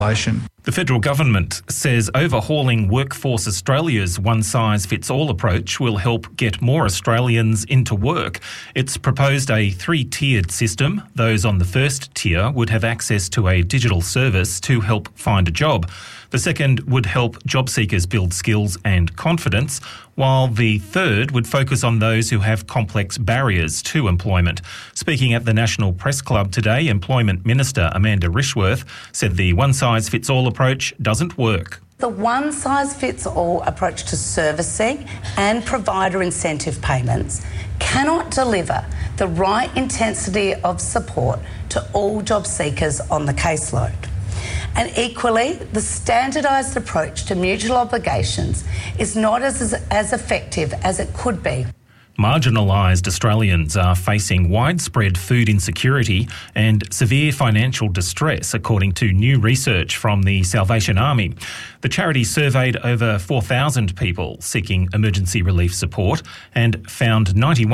The federal government says overhauling Workforce Australia's one-size-fits-all approach will help get more Australians into work. It's proposed a 3-tiered system. Those on the first tier would have access to a digital service to help find a job. The second would help job seekers build skills and confidence, while the third would focus on those who have complex barriers to employment. Speaking at the National Press Club today, Employment Minister Amanda Rishworth said the one-size-fits-all approach doesn't work. The one-size-fits-all approach to servicing and provider incentive payments cannot deliver the right intensity of support to all job seekers on the caseload. And equally, the standardised approach to mutual obligations is not as effective as it could be. Marginalised Australians are facing widespread food insecurity and severe financial distress, according to new research from the Salvation Army. The charity surveyed over 4,000 people seeking emergency relief support and found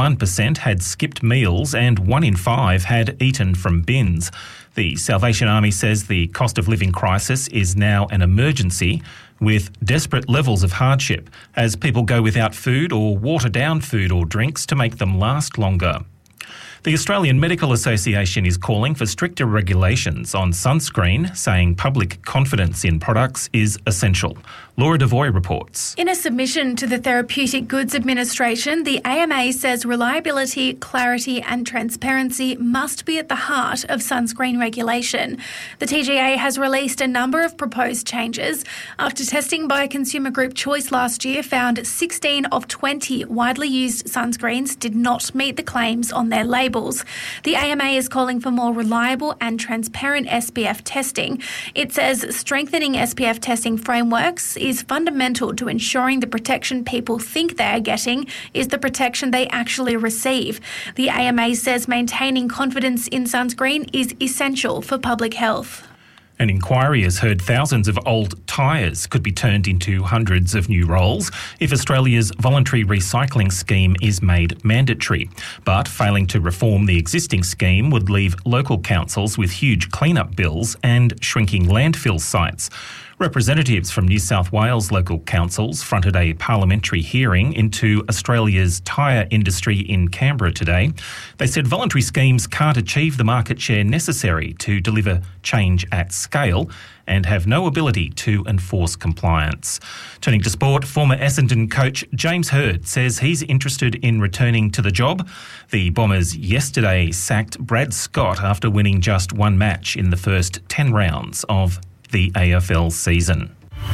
91% had skipped meals and 1 in 5 had eaten from bins. The Salvation Army says the cost of living crisis is now an emergency, with desperate levels of hardship as people go without food or water down food or drinks to make them last longer. The Australian Medical Association is calling for stricter regulations on sunscreen, saying public confidence in products is essential. Laura Devoy reports. In a submission to the Therapeutic Goods Administration, the AMA says reliability, clarity and transparency must be at the heart of sunscreen regulation. The TGA has released a number of proposed changes after testing by consumer group Choice last year found 16 of 20 widely used sunscreens did not meet the claims on their labels. The AMA is calling for more reliable and transparent SPF testing. It says strengthening SPF testing frameworks is fundamental to ensuring the protection people think they are getting is the protection they actually receive. The AMA says maintaining confidence in sunscreen is essential for public health. An inquiry has heard thousands of old tyres could be turned into hundreds of new rolls if Australia's voluntary recycling scheme is made mandatory. But failing to reform the existing scheme would leave local councils with huge clean-up bills and shrinking landfill sites. Representatives from New South Wales local councils fronted a parliamentary hearing into Australia's tyre industry in Canberra today. They said voluntary schemes can't achieve the market share necessary to deliver change at scale and have no ability to enforce compliance. Turning to sport, former Essendon coach James Hird says he's interested in returning to the job. The Bombers yesterday sacked Brad Scott after winning just one match in the first 10 rounds of the AFL season.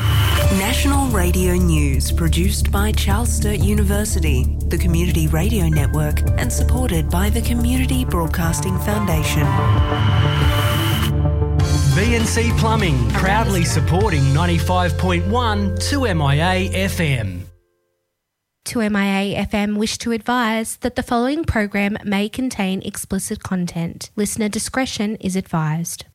National Radio News, produced by Charles Sturt University, the Community Radio Network, and supported by the Community Broadcasting Foundation. BNC Plumbing, proudly supporting 95.1 2MIA FM. 2MIA FM wish to advise that the following program may contain explicit content. Listener discretion is advised.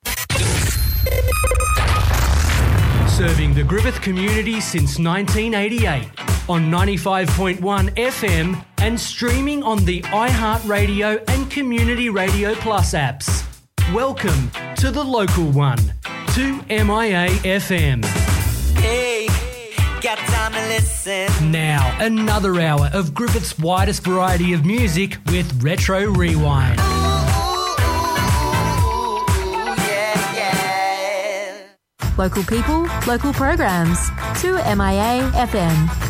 Serving the Griffith community since 1988 on 95.1 FM and streaming on the iHeartRadio and Community Radio Plus apps. Welcome to the local one, 2MIA FM. Hey, got time to listen. Now, another hour of Griffith's widest variety of music with Retro Rewind. Local people, local programs. 2MIA FM.